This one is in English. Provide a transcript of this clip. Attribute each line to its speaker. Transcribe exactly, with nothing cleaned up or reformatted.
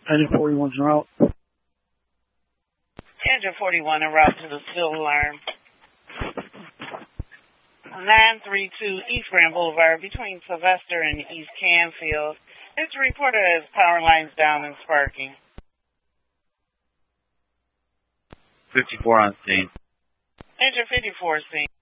Speaker 1: Engine forty-one's en route.
Speaker 2: Engine forty-one en route to the spill alarm. nine three two East Grand Boulevard between Sylvester and East Canfield. It's reported as power lines down and sparking.
Speaker 3: fifty-four on scene.
Speaker 2: Engine fifty-four scene.